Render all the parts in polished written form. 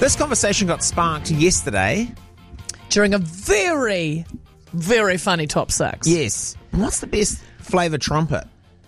This conversation got sparked yesterday. During a very, very funny top six. Yes. What's the best flavour trumpet?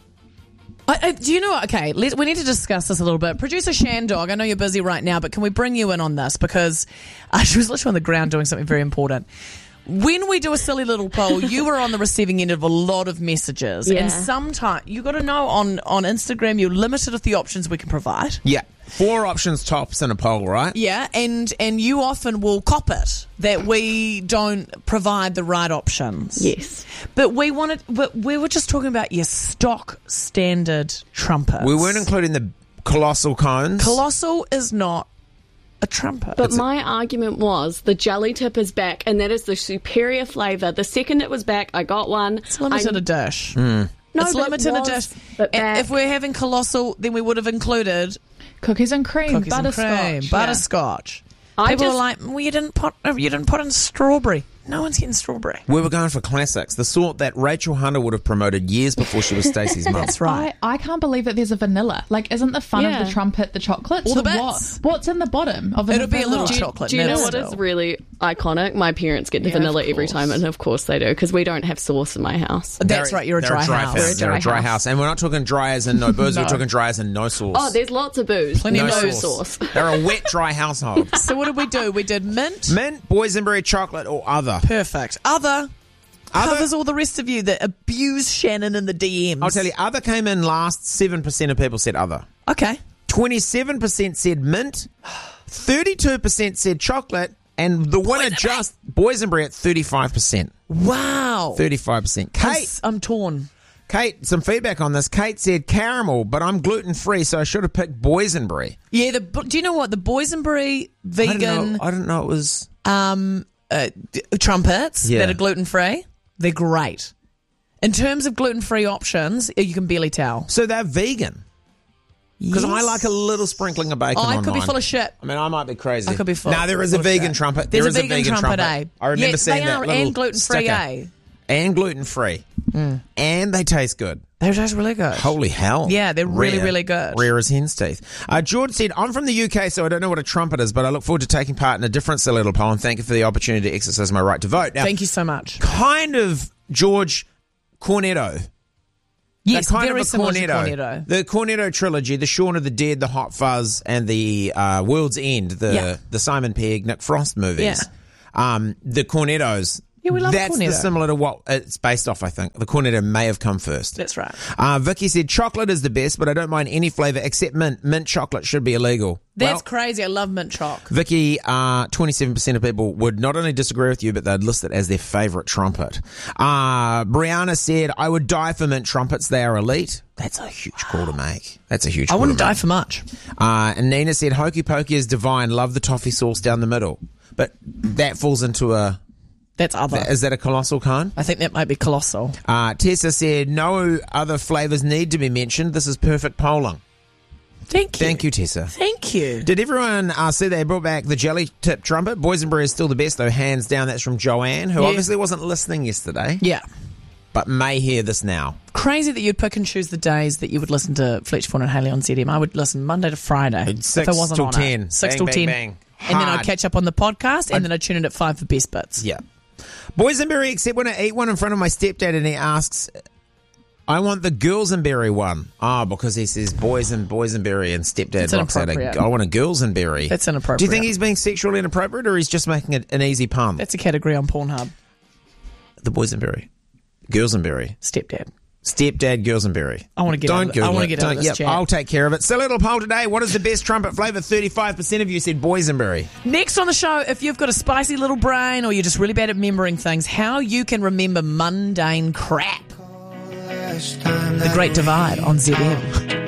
Do you know what? Okay, we need to discuss this a little bit. Producer Shandog, I know you're busy right now, but can we bring you in on this? Because she was literally on the ground doing something very important. When we do a silly little poll, you were on the receiving end of a lot of messages. Yeah. And sometimes, you got to know on Instagram, you're limited with the options we can provide. Yeah. 4 options tops in a poll, right? Yeah, and you often will cop it that we don't provide the right options. Yes. But we were just talking about your stock standard trumpets. We weren't including the colossal cones. Colossal is not a trumpet. But my argument was the jelly tip is back, and that is the superior flavour. The second it was back, I got one. It's limited a dish. No, It's but limited it a was, dish. but And back. if we're having colossal, then we would have included Cookies and cream, cookies and butterscotch. cream, butterscotch. I People just- are like, well, you didn't put in strawberry. No one's getting strawberry. We were going for classics, the sort that Rachel Hunter would have promoted years before she was Stacey's mum. That's right. I can't believe that there's a vanilla. Like, isn't the fun Yeah. of the trumpet the chocolate? All So the bits. what's in the bottom of the It'll be a little vanilla? chocolate. Do you know nib what is still. really iconic? My parents get the Yeah, vanilla of every course. time, and of course they do, because we don't have sauce in my house. That's right, you're a They're dry house. family. They're a dry house. And we're not talking dry as in no booze, we're talking dry as in no sauce. Oh, there's lots of booze. Plenty no of no sauce. They're a wet, dry household. So what did we do? We did mint. Mint, boysenberry, chocolate, or other. Perfect. Other covers all the rest of you that abuse Shannon in the DMs. I'll tell you, other came in last. 7% of people said other. Okay. 27% said mint. 32% said chocolate. And the winner just boysenberry at 35%. Wow. 35%. Kate, I'm torn. Kate, some feedback on this. Kate said caramel, but I'm gluten-free, so I should have picked boysenberry. Yeah, do you know what? The boysenberry vegan I didn't know it was... trumpets Yeah. that are gluten-free, they're great. In terms of gluten-free options, you can barely tell. So they're vegan. Because I Yes. like a little sprinkling of bacon I on could be mine. full of shit. I mean, I might be crazy. I could be full. No, there is a full of vegan shit. trumpet. There's There is a vegan trumpet, eh? I remember Yes, seeing they that are, little and gluten-free, sticker. eh? And gluten-free. And they taste good. They taste really good. Holy hell. Yeah, they're really, Rare. really good. Rare as hen's teeth. George said, I'm from the UK, so I don't know what a trumpet is, but I look forward to taking part in a different silly little poll, and thank you for the opportunity to exercise my right to vote. Now, Thank you so much. kind of George Cornetto. Yes, They're kind very of a similar to Cornetto. Cornetto. The Cornetto trilogy, the Shaun of the Dead, the Hot Fuzz, and the World's End, the Simon Pegg, Nick Frost movies. The Cornettos. Yeah, we love That's Cornetto. similar to what it's based off, I think. The Cornetto may have come first. That's right. Vicky said chocolate is the best, but I don't mind any flavour except mint. Mint chocolate should be illegal. That's Well, crazy. I love mint choc. Vicky, 27% of people would not only disagree with you, but they'd list it as their favourite trumpet. Brianna said, I would die for mint trumpets. They are elite. That's a huge call to make. That's a huge I call wouldn't to die make. for much. And Nina said, hokey pokey is divine. Love the toffee sauce down the middle. But that falls into a... That's other. Is that a colossal cone? I think that might be colossal. Tessa said, no other flavours need to be mentioned. This is perfect polling. Thank you. Thank you, Tessa. Thank you. Did everyone see they brought back the jelly tip trumpet? Boysenberry is still the best, though, hands down. That's from Joanne, who Yeah. obviously wasn't listening yesterday, Yeah. but may hear this now. Crazy that you'd pick and choose the days that you would listen to Fletch, Fawn and Haley on ZM. I would listen Monday to Friday. It's if I 6 wasn't till on 10. It. 6 Bang, till bang, 10. bang. And then I'd Hard. catch up on the podcast, and then I'd tune in at 5 for best bits. Yeah. Boysenberry, except when I eat one in front of my stepdad and he asks, I want the girlsenberry one. Because he says boysenberry and stepdad It's looks at inappropriate. I want a girlsenberry. That's inappropriate. Do you think he's being sexually inappropriate or he's just making it an easy pun? That's a category on Pornhub. The boysenberry. Girlsenberry. Stepdad. Stepdad Girlsenberry. I wanna get Don't out of it. Google I wanna it. get out of Don't- this chat. I'll take care of it. So, little poll today. What is the best trumpet flavour? 35% of you said boysenberry. Next on the show, if you've got a spicy little brain or you're just really bad at remembering things, how you can remember mundane crap. The Great Divide on ZM.